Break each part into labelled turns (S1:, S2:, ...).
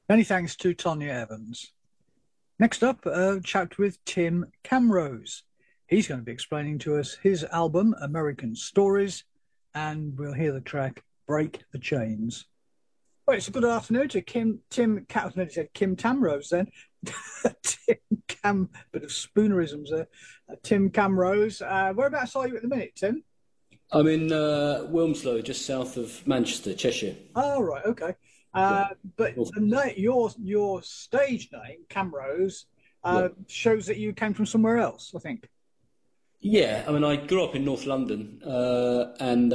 S1: Many thanks to Tonya Evans. Next up, a chat with Tim Camrose. He's going to be explaining to us his album, American Stories, and we'll hear the track Break the Chains. Well, it's a good afternoon to Tim Camrose then. Tim Cam, bit of spoonerisms there. Tim Camrose. Whereabouts are you at the minute, Tim?
S2: I'm in Wilmslow, just south of Manchester, Cheshire.
S1: Oh, right, okay.
S2: Yeah.
S1: But
S2: Well,
S1: your stage name, Camrose,
S2: yeah.
S1: shows that you came from somewhere else, I think.
S2: Yeah, I mean, I grew up in North London, and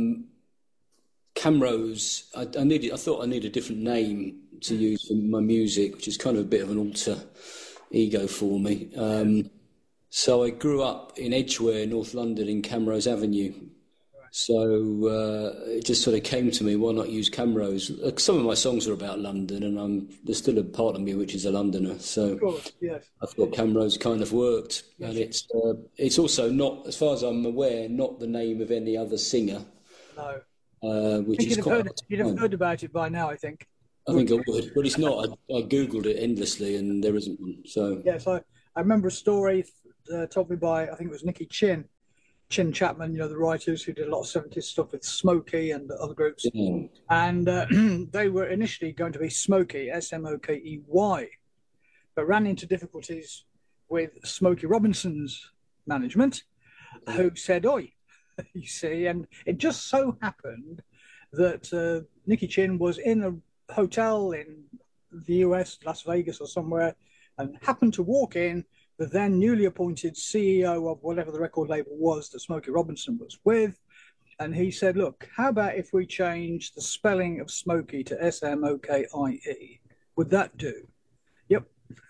S2: Camrose. I thought I needed a different name to use for my music, which is kind of a bit of an alter ego for me. So I grew up in Edgware, North London, in Camrose Avenue. So it just sort of came to me, why not use Camrose? Some of my songs are about London, and there's still a part of me which is a Londoner. So
S1: Of course, yes.
S2: I thought Camrose kind of worked,
S1: Yes.
S2: and it's also not, as far as I'm aware, not the name of any other singer,
S1: No. I
S2: which
S1: think
S2: is quite.
S1: you'd have heard about it by now, I think.
S2: I think I would, but it's not. I googled it endlessly, and there isn't one. So
S1: Yes, I remember a story told me by, I think it was Nicky Chin Chapman, the writers who did a lot of 70s stuff with Smokey and other groups.
S2: yeah,
S1: And they were initially going to be Smokey, Smokey, but ran into difficulties with Smokey Robinson's management, who said, "Oi," you see. And it just so happened that Nicky Chin was in a hotel in the US, Las Vegas or somewhere, and happened to walk in the then newly appointed CEO of whatever the record label was that Smokey Robinson was with. And he said, "Look, how about if we change the spelling of Smokey to Smokie? Would that do?" Yep.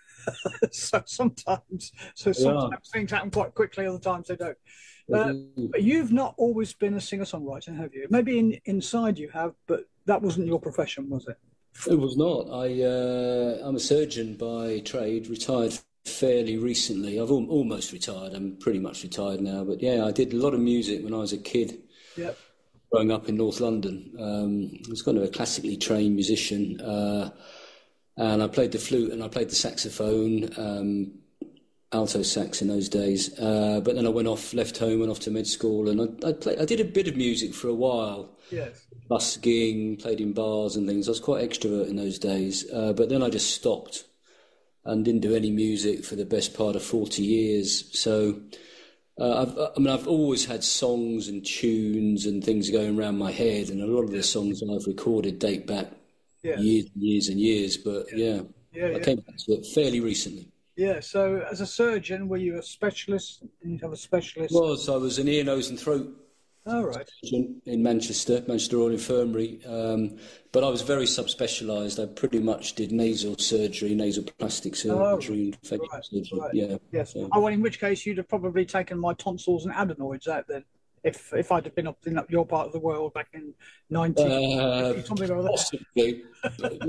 S2: yeah.
S1: Sometimes things happen quite quickly, other times they don't. But you've not always been a singer-songwriter, have you? Maybe inside you have, but that wasn't your profession, was it?
S2: It was not. I'm a surgeon by trade, retired fairly recently. I've almost retired. I'm pretty much retired now. But yeah, I did a lot of music when I was a kid,
S1: Yep.
S2: growing up in North London. I was kind of a classically trained musician, and I played the flute and I played the saxophone, alto sax in those days. But then I left home, went off to med school, and I did a bit of music for a while.
S1: Yes.
S2: Busking, played in bars and things. I was quite extrovert in those days, but then I just stopped and didn't do any music for the best part of 40 years. So, I've always had songs and tunes and things going around my head, and a lot of the songs I've recorded date back
S1: Yes.
S2: years and years and years. But yeah,
S1: Yeah.
S2: I
S1: Yeah.
S2: came back to it fairly recently.
S1: Yeah. So, as a surgeon, were you a specialist? Did you have a specialist?
S2: I was an ear, nose, and throat
S1: All right.
S2: in Manchester Royal Infirmary, but I was very subspecialised. I pretty much did nasal surgery, nasal plastic
S1: Oh,
S2: surgery, and facial
S1: right.
S2: surgery.
S1: Right.
S2: Yeah.
S1: Yes.
S2: So,
S1: Oh, well, in which case you'd have probably taken my tonsils and adenoids out then, if I'd have been up in your part of the world back in 1950 something or other.
S2: possibly, but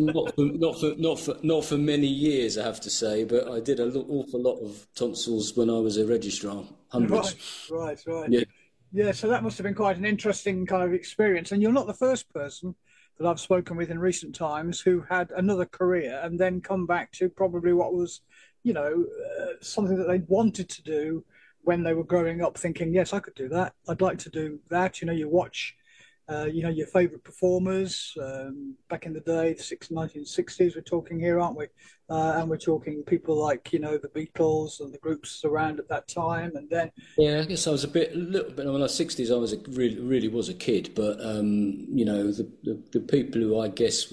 S2: not for many years, I have to say. But I did an awful lot of tonsils when I was a registrar,
S1: Right.
S2: hundreds.
S1: Right.
S2: Yeah.
S1: Yeah, so that must have been quite an interesting kind of experience. And you're not the first person that I've spoken with in recent times who had another career and then come back to probably what was, something that they wanted to do when they were growing up, thinking, yes, I could do that. I'd like to do that. You watch, your favorite performers back in the day, the 1960s, we're talking here, aren't we? And we're talking people like, the Beatles and the groups around at that time. And then,
S2: Yeah, I guess I was a little bit. When I was 60s, I was really was a kid. But the people who I guess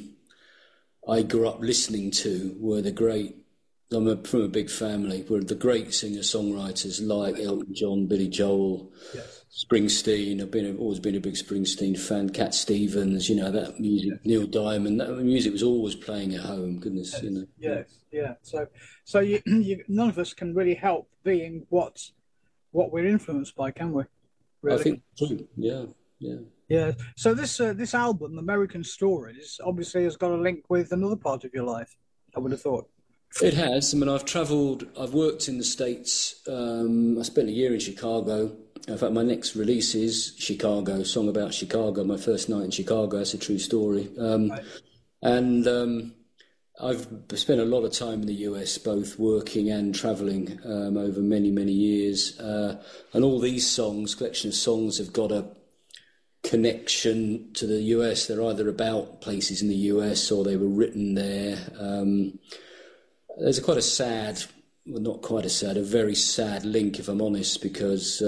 S2: I grew up listening to were the great. From a big family. Were the great singer-songwriters like Elton John, Billy Joel,
S1: yes.
S2: Springsteen. Always been a big Springsteen fan. Cat Stevens, that music. Neil Diamond. That music was always playing at home. Goodness.
S1: Yes, yeah. So none of us can really help being what we're influenced by, can we?
S2: I
S1: Really?
S2: think true. Yeah, yeah.
S1: Yeah. So this album, American Stories, obviously has got a link with another part of your life. I would have thought.
S2: It has. I mean, I've travelled. I've worked in the States. I spent a year in Chicago. In fact, my next release is Chicago, a song about Chicago. My first night in Chicago. It's a true story.
S1: Right.
S2: And I've spent a lot of time in the US, both working and travelling over many, many years. And all these songs, collection of songs, have got a connection to the US. They're either about places in the US or they were written there. There's quite a sad, well, not quite a sad, a very sad link, if I'm honest, because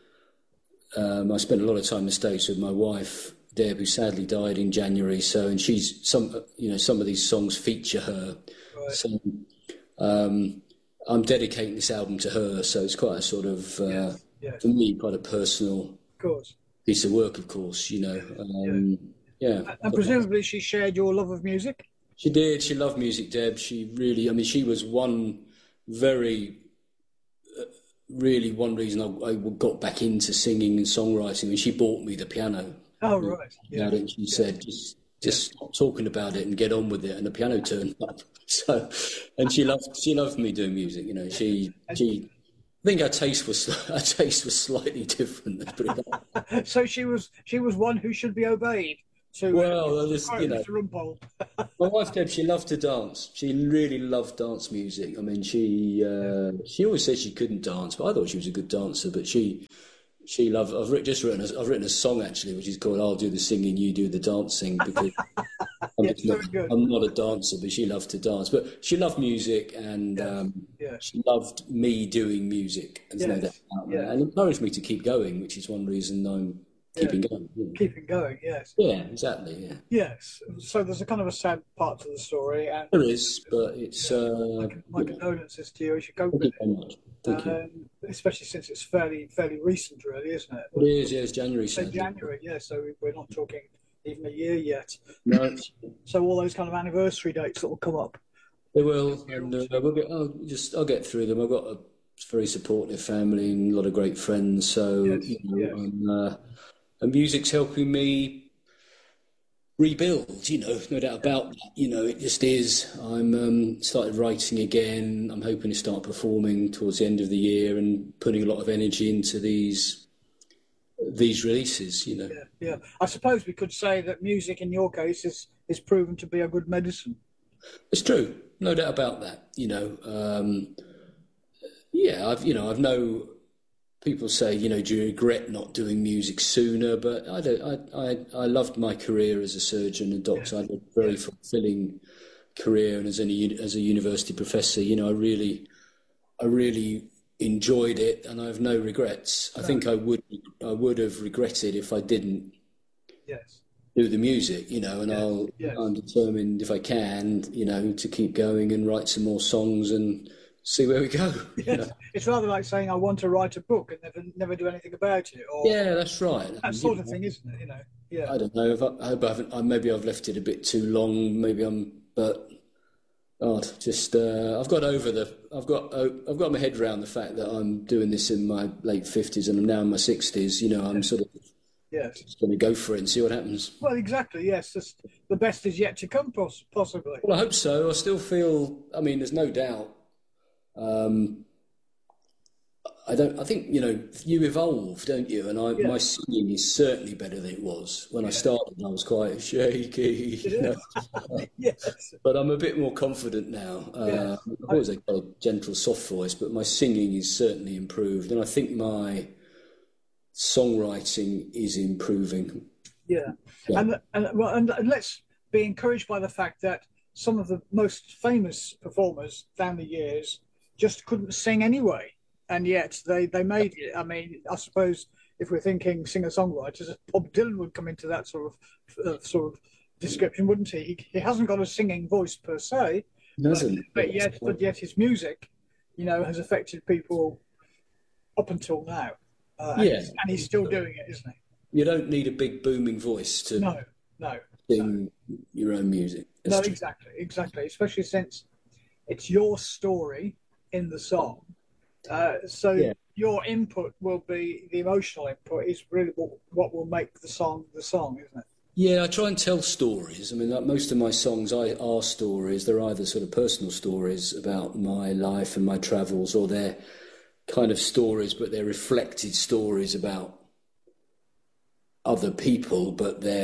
S2: I spent a lot of time in the States with my wife, Deb, who sadly died in January. So, and she's some of these songs feature her.
S1: Right.
S2: So, I'm dedicating this album to her. So it's quite a sort of, for me, quite a personal,
S1: of course,
S2: piece of work, of course. Yeah.
S1: And presumably, she shared your love of music.
S2: She did. She loved music, Deb. She really, I mean, she was one reason I got back into singing and songwriting when she bought me the piano.
S1: Oh, right. Yeah.
S2: And she said, just stop talking about it and get on with it. And the piano turned up. So, and she loved me doing music. You know, I think her taste was slightly different. Let's put it that way.
S1: So she was one who should be obeyed.
S2: Well,
S1: Mr. Rumpole.
S2: My wife Deb, she loved to dance. She really loved dance music. I mean, she always said she couldn't dance, but I thought she was a good dancer. But she loved. I've written a song actually, which is called "I'll Do the Singing, You Do the Dancing," because I'm not a dancer, but she loved to dance. But she loved music, and she loved me doing music, and no doubt about that, and encouraged me to keep going, which is one reason I'm keeping going.
S1: Keeping going, yes.
S2: Yeah, exactly. Yeah.
S1: Yes. So there's a kind of a sad part to the story, and
S2: there is, but it's
S1: my condolences to you as you go with it.
S2: Thank you.
S1: Especially since it's fairly recent, really, isn't it?
S2: It is. Yeah, it's January.
S1: So January, yeah. So we're not talking even a year yet.
S2: No.
S1: So all those kind of anniversary dates that will come up.
S2: They will, and I'll get through them. I've got a very supportive family and a lot of great friends. So and music's helping me rebuild, no doubt about that. It just is. I'm started writing again. I'm hoping to start performing towards the end of the year and putting a lot of energy into these releases,
S1: Yeah. I suppose we could say that music in your case is proven to be a good medicine.
S2: It's true. No doubt about that. I've known people say, do you regret not doing music sooner? But I don't. I loved my career as a surgeon and doctor. I had a very fulfilling career, and as a university professor, I really enjoyed it, and I have no regrets. I think I would have regretted if I didn't do the music, and I'm determined, if I can, to keep going and write some more songs and see where we go.
S1: Yes. It's rather like saying I want to write a book and never do anything about it. Or
S2: that's right.
S1: That sort of thing, isn't it? Yeah.
S2: I don't know. Maybe I've left it a bit too long. But God, just I've got my head around the fact that I'm doing this in my late 50s and I'm now in my 60s. I'm sort of just going to go for it and see what happens.
S1: Well, exactly. Yes, the best is yet to come, possibly.
S2: Well, I hope so. I still feel. I mean, there's no doubt. I think you evolve, don't you? And my singing is certainly better than it was when I started. I was quite shaky,
S1: Yes.
S2: But I'm a bit more confident now. I've always got a gentle, soft voice, but my singing is certainly improved, and I think my songwriting is improving.
S1: Yeah. And let's be encouraged by the fact that some of the most famous performers down the years just couldn't sing anyway, and yet they made it. I mean, I suppose if we're thinking singer-songwriters, Bob Dylan would come into that sort of description, wouldn't he? He hasn't got a singing voice per se, but yet his music, has affected people up until now. And he's still doing it, isn't he?
S2: You don't need a big booming voice to sing your own music.
S1: That's exactly. Especially since it's your story in the song. Your input will be, the emotional input is really what will make the song, isn't it?
S2: Yeah, I try and tell stories. I mean, like most of my songs are stories. They're either sort of personal stories about my life and my travels, or they're kind of stories, but they're reflected stories about other people, but they're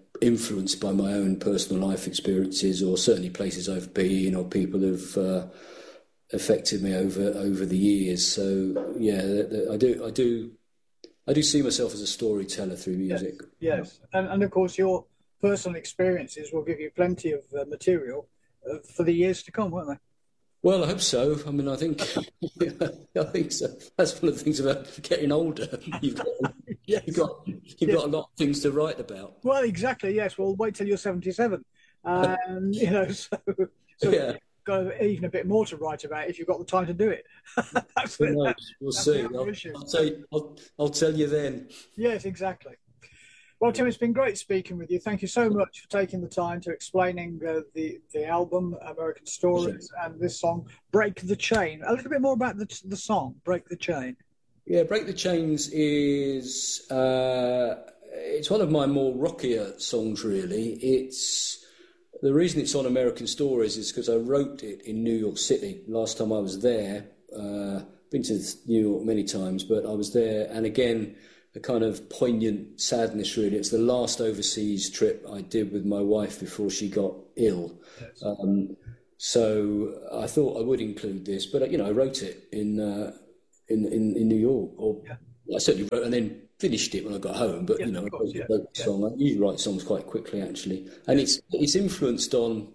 S2: influenced by my own personal life experiences, or certainly places I've been, or people who've affected me over the years. So yeah, I do see myself as a storyteller through music.
S1: Yes. And of course, your personal experiences will give you plenty of material for the years to come, won't they?
S2: Well, I hope so. I mean, I think I think so. That's one of the things about getting older. You've got
S1: Yes.
S2: you've got a lot of things to write about.
S1: Well, exactly. Yes. Well, wait till you're 77. You know, so
S2: Yeah,
S1: you've got even a bit more to write about if you've got the time to do it. That's
S2: who
S1: the,
S2: knows? We'll
S1: that's
S2: see.
S1: the other issue.
S2: I'll tell you then.
S1: Yes, exactly. Well, Tim, it's been great speaking with you. Thank you so much for taking the time to explaining the album American Stories and this song "Break the Chain." A little bit more about the song "Break the Chain."
S2: Yeah, Break the Chains is it's one of my more rockier songs. Really, it's the reason it's on American Stories is because I wrote it in New York City last time I was there. Been to New York many times, but I was there, and again, a kind of poignant sadness, really. It's the last overseas trip I did with my wife before she got ill.
S1: Yes.
S2: So I thought I would include this, but I wrote it in New York, or I certainly wrote and then finished it when I got home. But I wrote the song. I usually write songs quite quickly, actually, and it's influenced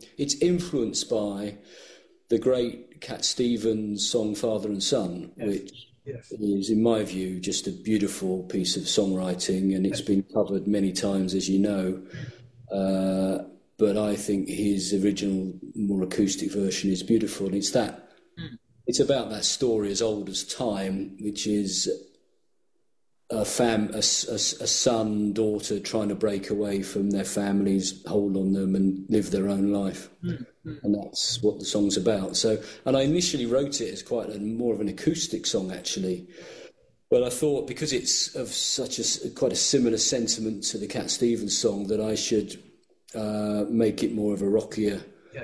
S2: by the great Cat Stevens song "Father and Son," which is, in my view, just a beautiful piece of songwriting, and it's been covered many times, as you know. But I think his original, more acoustic version is beautiful. And it's about that story as old as time, which is a son, daughter trying to break away from their family's hold on them and live their own life. And that's what the song's about. So, and I initially wrote it as more of an acoustic song, actually. But I thought, because it's of quite a similar sentiment to the Cat Stevens song, that I should make it more of a rockier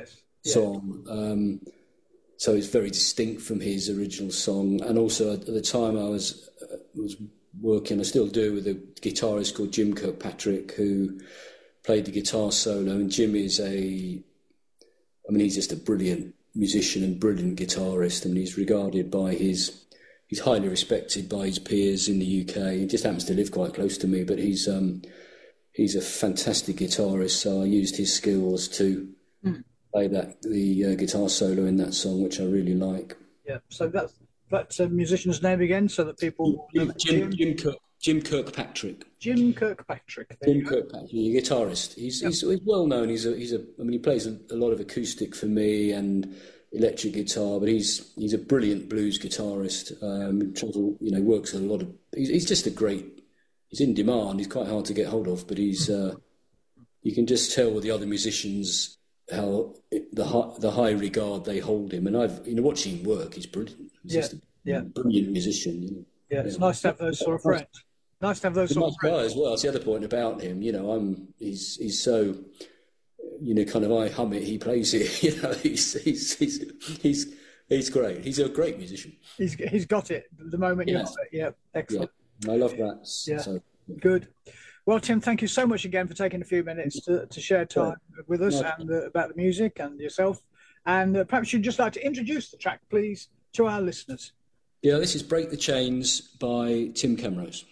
S2: song. So it's very distinct from his original song. And also at the time I was working, I still do, with a guitarist called Jim Kirkpatrick, who played the guitar solo. And Jim is he's just a brilliant musician and brilliant guitarist, and he's highly respected by his peers in the UK. He just happens to live quite close to me, but he's a fantastic guitarist. So I used his skills to play the guitar solo in that song, which I really like. Yeah.
S1: So that's a musician's name again, so that people know.
S2: Jim Kirkpatrick.
S1: Jim Kirkpatrick.
S2: Jim Kirkpatrick, a guitarist. He's well known. He plays a lot of acoustic for me and electric guitar, but he's a brilliant blues guitarist. Works a lot of. He's just a great. He's in demand. He's quite hard to get hold of, but he's. You can just tell with the other musicians how the high regard they hold him, and watching him work, he's brilliant. He's just a brilliant musician.
S1: Yeah, it's nice to have those sort of friends. Nice to have those sort of friends.
S2: Guy as well. That's the other point about him. He's so, kind of, I hum it, he plays it. He's great. He's a great musician.
S1: He's got it the moment you have it. Yeah, excellent.
S2: Yeah. I love that.
S1: Yeah,
S2: so.
S1: Good. Well, Tim, thank you so much again for taking a few minutes to share time with us and about the music and yourself. And perhaps you'd just like to introduce the track, please, to our listeners.
S2: Yeah, this is Break the Chains by Tim Camrose.